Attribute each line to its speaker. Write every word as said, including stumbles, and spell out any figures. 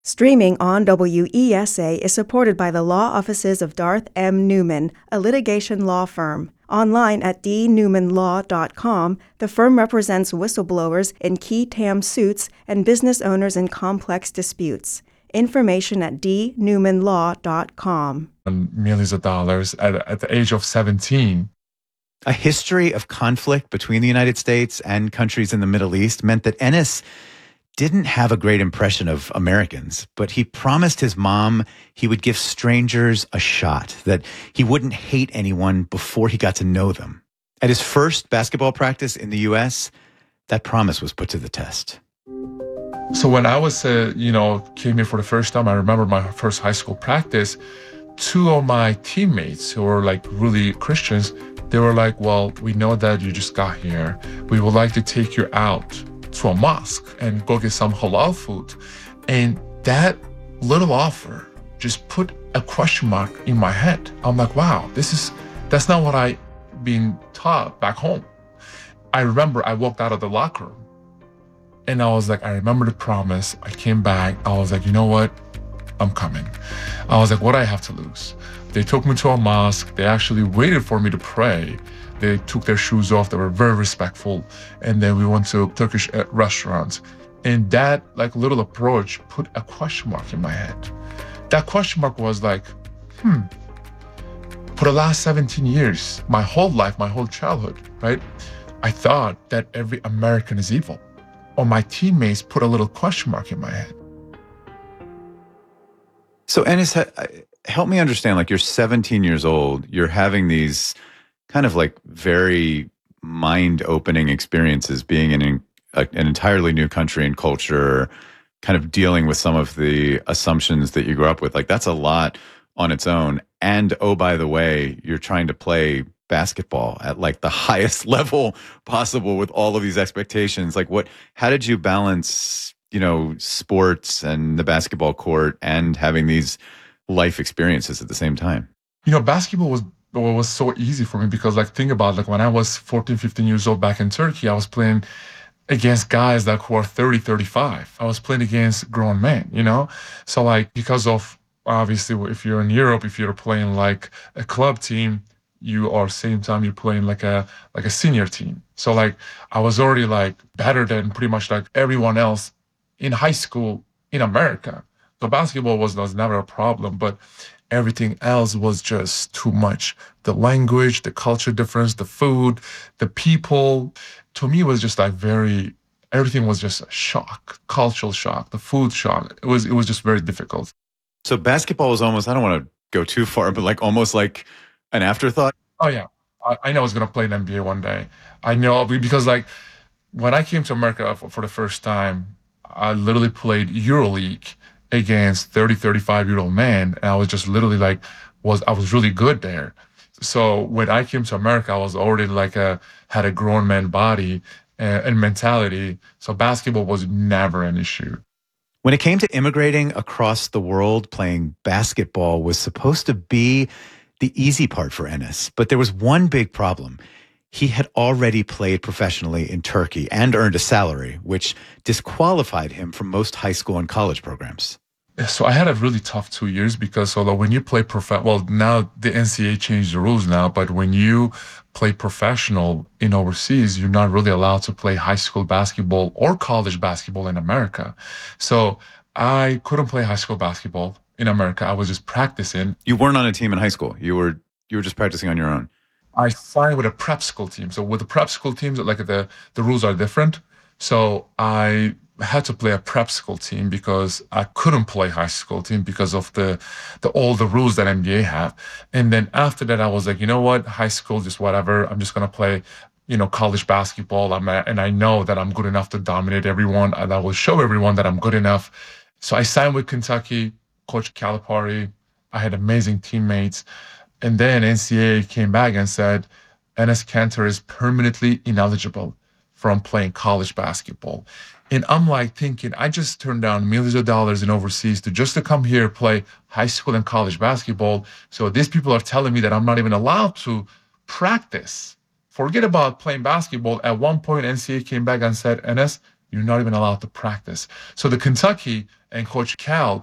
Speaker 1: Streaming on W E S A is supported by the law offices of Darth M. Newman, a litigation law firm. Online at d newman law dot com, the firm represents whistleblowers in qui tam suits and business owners in complex disputes. Information at d newman law dot com.
Speaker 2: Millions of dollars at, at the age of seventeen.
Speaker 3: A history of conflict between the United States and countries in the Middle East meant that Enes didn't have a great impression of Americans, but he promised his mom he would give strangers a shot, that he wouldn't hate anyone before he got to know them. At his first basketball practice in the U S, that promise was put to the test.
Speaker 2: So when I was, uh, you know, came here for the first time, I remember my first high school practice, two of my teammates who were like really Christians, they were like, well, we know that you just got here. We would like to take you out to a mosque and go get some halal food. And that little offer just put a question mark in my head. I'm like, wow, this is, that's not what I been taught back home. I remember I walked out of the locker room and I was like, I remember the promise. I came back. I was like, you know what? I'm coming. I was like, what do I have to lose? They took me to a mosque. They actually waited for me to pray. They took their shoes off. They were very respectful. And then we went to Turkish restaurants. And that like little approach put a question mark in my head. That question mark was like, hmm, for the last seventeen years, my whole life, my whole childhood, right? I thought that every American is evil. Or my teammates put a little question mark in my head.
Speaker 3: So Enes, help me understand, like you're seventeen years old, you're having these kind of like very mind-opening experiences being in an, a, an entirely new country and culture, kind of dealing with some of the assumptions that you grew up with. Like that's a lot on its own. And oh, by the way, you're trying to play basketball at like the highest level possible with all of these expectations. Like what, how did you balance, you know, sports and the basketball court and having these life experiences at the same time?
Speaker 2: You know, basketball was Well, it was so easy for me because, like, think about, like, when I was fourteen, fifteen years old back in Turkey, I was playing against guys, like, who are thirty, thirty-five. I was playing against grown men, you know? So, like, because of, obviously, if you're in Europe, if you're playing, like, a club team, you are, same time, you're playing, like, a like a senior team. So, like, I was already, like, better than pretty much, like, everyone else in high school in America. So basketball was, was never a problem, but everything else was just too much. The language, the culture difference, the food, the people. To me, it was just like very, everything was just a shock, cultural shock, the food shock. It was, it was just very difficult.
Speaker 3: So basketball was almost, I don't want to go too far, but like almost like an afterthought?
Speaker 2: Oh, yeah. I, I know I was going to play in the N B A one day. I know because like when I came to America for, for the first time, I literally played EuroLeague against thirty, thirty-five-year-old men. And I was just literally like, was I was really good there. So when I came to America, I was already like a, had a grown man body and, and mentality. So basketball was never an issue.
Speaker 3: When it came to immigrating across the world, playing basketball was supposed to be the easy part for Enes. But there was one big problem. He had already played professionally in Turkey and earned a salary, which disqualified him from most high school and college programs.
Speaker 2: So I had a really tough two years because although when you play prof, well, now the N C A A changed the rules now, but when you play professional in overseas, you're not really allowed to play high school basketball or college basketball in America. So I couldn't play high school basketball in America. I was just practicing.
Speaker 3: You weren't on a team in high school. You were you were just practicing on your own.
Speaker 2: I signed with a prep school team. So with the prep school teams, like the, the rules are different. So I had to play a prep school team because I couldn't play high school team because of the, the all the rules that N B A have. And then after that, I was like, you know what, high school, just whatever. I'm just going to play, you know, college basketball. I'm a, and I know that I'm good enough to dominate everyone. And I will show everyone that I'm good enough. So I signed with Kentucky, Coach Calipari. I had amazing teammates. And then N C A A came back and said, Enes Kanter is permanently ineligible from playing college basketball. And I'm like thinking, I just turned down millions of dollars in overseas to just to come here play high school and college basketball. So these people are telling me that I'm not even allowed to practice. Forget about playing basketball. At one point, N C A A came back and said, Enes, you're not even allowed to practice. So the Kentucky and Coach Cal